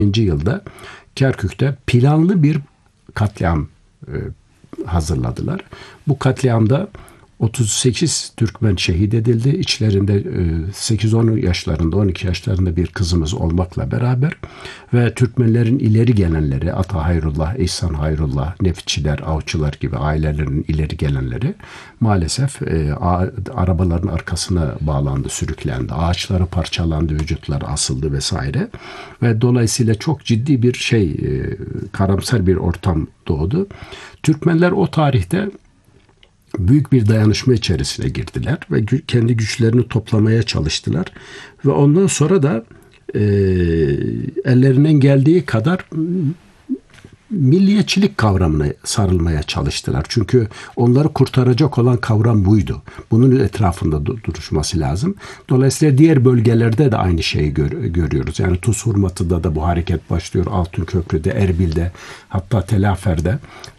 yılda Kerkük'te planlı bir katliam hazırladılar. Bu katliamda 38 Türkmen şehit edildi. İçlerinde 8-10 yaşlarında, 12 yaşlarında bir kızımız olmakla beraber ve Türkmenlerin ileri gelenleri, Ata Hayrullah, İhsan Hayrullah, Nefitçiler, Avcılar gibi ailelerin ileri gelenleri maalesef arabaların arkasına bağlandı, sürüklendi. Ağaçları parçalandı, vücutları asıldı vesaire. Ve dolayısıyla çok ciddi bir karamsar bir ortam doğdu. Türkmenler o tarihte büyük bir dayanışma içerisine girdiler ve kendi güçlerini toplamaya çalıştılar ve ondan sonra da ellerinden geldiği kadar milliyetçilik kavramına sarılmaya çalıştılar. Çünkü onları kurtaracak olan kavram buydu. Bunun etrafında duruşması lazım. Dolayısıyla diğer bölgelerde de aynı şeyi görüyoruz. Yani Tuz Hurmatı'da da bu hareket başlıyor. Altınköprü'de, Erbil'de, hatta Telafer'de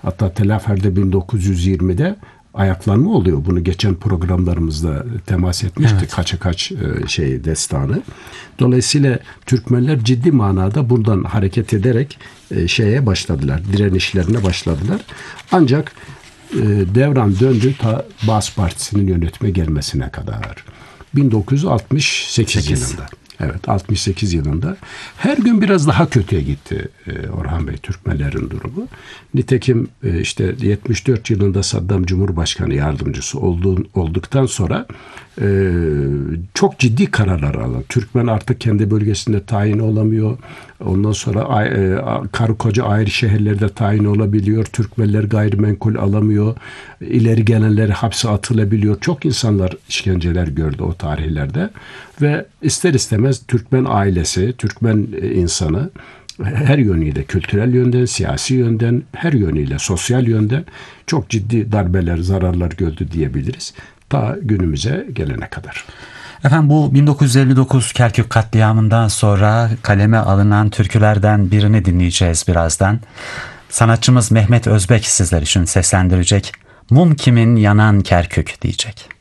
1920'de ayaklanma oluyor. Bunu geçen programlarımızda temas etmiştik. Evet. Kaça kaç destanı. Dolayısıyla Türkmenler ciddi manada buradan hareket ederek direnişlerine başladılar. Ancak devran döndü ta Baas Partisi'nin yönetime gelmesine kadar. 1968 yılında. Evet, 68 yılında. Her gün biraz daha kötüye gitti Orhan Bey, Türkmenlerin durumu. Nitekim 74 yılında Saddam Cumhurbaşkanı yardımcısı olduktan sonra çok ciddi kararlar aldı. Türkmen artık kendi bölgesinde tayin olamıyor. Ondan sonra karı koca ayrı şehirlerde tayin olabiliyor. Türkmenler gayrimenkul alamıyor. İleri gelenleri hapse atılabiliyor. Çok insanlar işkenceler gördü o tarihlerde. Ve ister istemez Türkmen ailesi, Türkmen insanı her yönüyle, kültürel yönden, siyasi yönden, her yönüyle, sosyal yönden çok ciddi darbeler, zararlar gördü diyebiliriz. Ta günümüze gelene kadar. Efendim, bu 1959 Kerkük katliamından sonra kaleme alınan türkülerden birini dinleyeceğiz birazdan. Sanatçımız Mehmet Özbek sizler için seslendirecek. Mum kimin yanan Kerkük diyecek.